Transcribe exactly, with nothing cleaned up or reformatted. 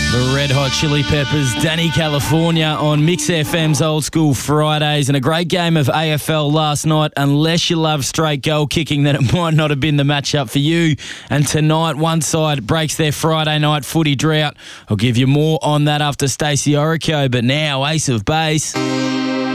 The Red Hot Chili Peppers, Danny California on Mix F M's Old School Fridays, and a great game of A F L last night. Unless you love straight goal kicking, then it might not have been the matchup for you. And tonight, one side breaks their Friday night footy drought. I'll give you more on that after Stacey Orico, but now Ace of Base.